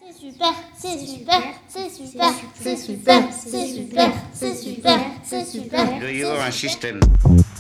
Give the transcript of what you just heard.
C'est super, c'est super, c'est super, c'est super, c'est super, c'est super, c'est super. Do you have a system?